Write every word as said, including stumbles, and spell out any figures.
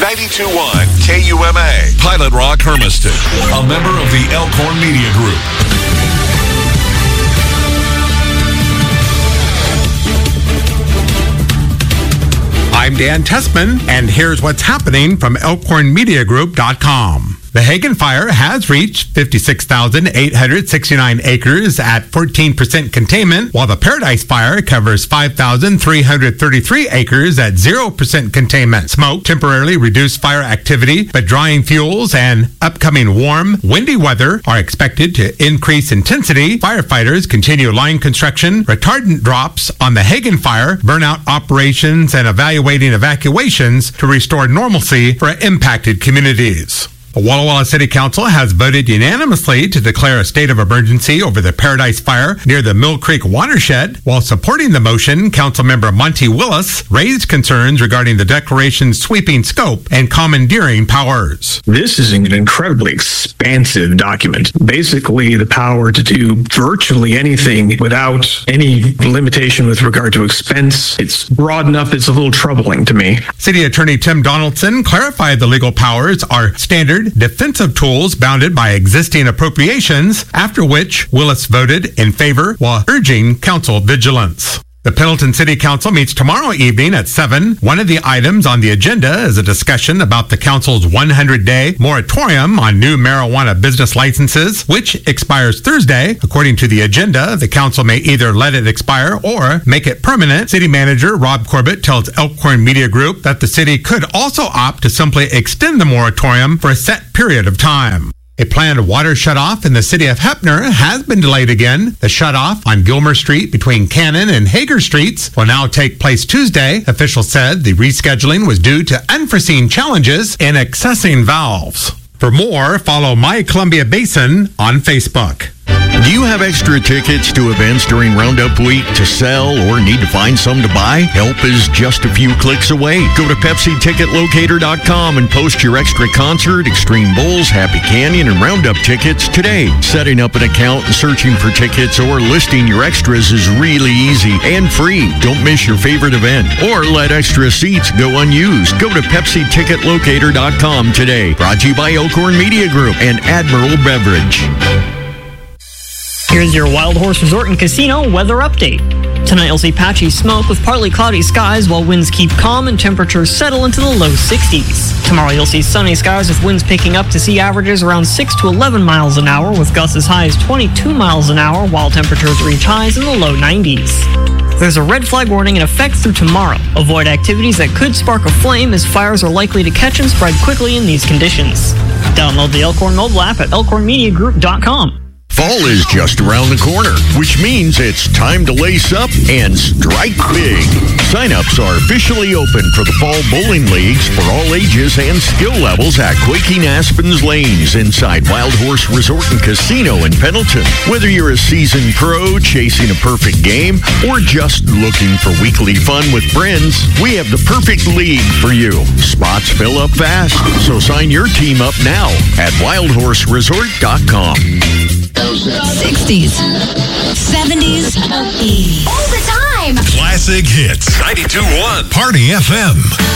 ninety-two point one K U M A. Pilot Rock Hermiston, a member of the Elkhorn Media Group. I'm Dan Tessman, and here's what's happening from Elkhorn Media Group dot com. The Hagen Fire has reached fifty-six thousand eight hundred sixty-nine acres at fourteen percent containment, while the Paradise Fire covers five thousand three hundred thirty-three acres at zero percent containment. Smoke temporarily reduced fire activity, but drying fuels and upcoming warm, windy weather are expected to increase intensity. Firefighters continue line construction, retardant drops on the Hagen Fire, burnout operations, and evaluating evacuations to restore normalcy for impacted communities. The Walla Walla City Council has voted unanimously to declare a state of emergency over the Paradise Fire near the Mill Creek watershed. While supporting the motion, Councilmember Monty Willis raised concerns regarding the declaration's sweeping scope and commandeering powers. This is an incredibly expansive document. Basically, the power to do virtually anything without any limitation with regard to expense. It's broad enough, it's a little troubling to me. City Attorney Tim Donaldson clarified the legal powers are standard defensive tools bounded by existing appropriations, after which Willis voted in favor while urging council vigilance. The Pendleton City Council meets tomorrow evening at seven. One of the items on the agenda is a discussion about the council's one hundred day moratorium on new marijuana business licenses, which expires Thursday. According to the agenda, the council may either let it expire or make it permanent. City Manager Rob Corbett tells Elkhorn Media Group that the city could also opt to simply extend the moratorium for a set period of time. A planned water shutoff in the city of Heppner has been delayed again. The shutoff on Gilmer Street between Cannon and Hager Streets will now take place Tuesday. Officials said the rescheduling was due to unforeseen challenges in accessing valves. For more, follow My Columbia Basin on Facebook. Do you have extra tickets to events during Roundup Week to sell or need to find some to buy? Help is just a few clicks away. Go to Pepsi Ticket Locator dot com and post your extra concert, Extreme Bulls, Happy Canyon, and Roundup tickets today. Setting up an account and searching for tickets or listing your extras is really easy and free. Don't miss your favorite event or let extra seats go unused. Go to Pepsi Ticket Locator dot com today. Brought to you by Elkhorn Media Group and Admiral Beverage. Here's your Wild Horse Resort and Casino weather update. Tonight you'll see patchy smoke with partly cloudy skies while winds keep calm and temperatures settle into the low sixties. Tomorrow you'll see sunny skies with winds picking up to sea averages around six to eleven miles an hour with gusts as high as twenty-two miles an hour while temperatures reach highs in the low nineties. There's a red flag warning in effect through tomorrow. Avoid activities that could spark a flame as fires are likely to catch and spread quickly in these conditions. Download the Elkhorn mobile app at Elkhorn Media Group dot com. Fall is just around the corner, which means it's time to lace up and strike big. Sign-ups are officially open for the Fall Bowling Leagues for all ages and skill levels at Quaking Aspen's Lanes inside Wild Horse Resort and Casino in Pendleton. Whether you're a seasoned pro chasing a perfect game or just looking for weekly fun with friends, we have the perfect league for you. Spots fill up fast, so sign your team up now at Wild Horse Resort dot com. sixties, seventies, eighties. All the time. Classic hits. ninety-two point one Party F M.